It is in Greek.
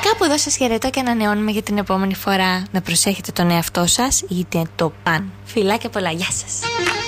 Κάπου εδώ σας χαιρετώ και ανανεώνουμε για την επόμενη φορά. Να προσέχετε τον εαυτό σας, είτε το παν. Φιλάκια πολλά, γεια σας.